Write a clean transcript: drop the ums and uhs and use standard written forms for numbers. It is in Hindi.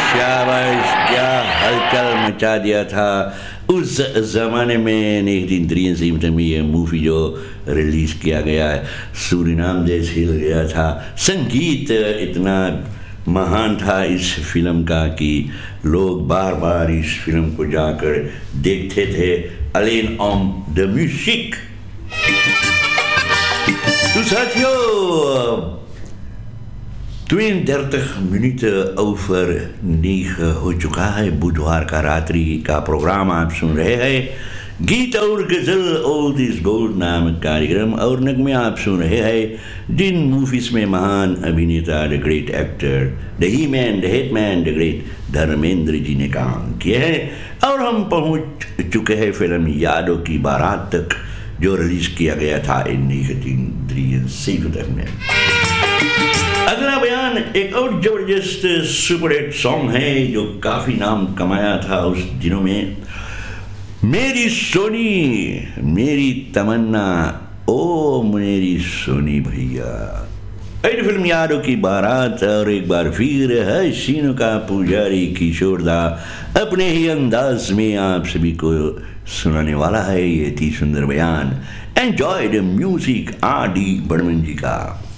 शाबाश, क्या हलचल मचा दिया था उस ज़माने में। 1973 में ये मूवी जो रिलीज़ किया गया है, सूरीनाम देश हिल गया था। संगीत इतना महान था इस फिल्म का कि लोग बार बार इस फिल्म को जाकर देखते थे। अलेन ऑन द म्यूजिक। तो साथियों, 32 मिनट ओवर 9 हो चुका है। बुधवार का रात्रि का प्रोग्राम आप सुन रहे हैं, गीत और गजल ओल्ड इज गोल्ड नामक कार्यक्रम। और नगमे आप सुन रहे हैं जिन मूवीज में महान अभिनेता, the great actor, the he man, the head man, the great Dharmendra ji ने काम किया है। और हम पहुंच चुके हैं फिल्म यादों की बारात तक, जो रिलीज किया गया था 1973 में। अगला बयान एक और जबरदस्त सुपरहिट सॉन्ग है जो काफी नाम कमाया था उस दिनों में। मेरी सोनी मेरी तमन्ना, ओ मेरी सोनी भैया। फिल्म यादों की बारात। और एक बार फिर हसीनों का पुजारी किशोर दा अपने ही अंदाज में आप सभी को सुनाने वाला है ये अति सुंदर बयान। Enjoy the music, R D Burman जी का।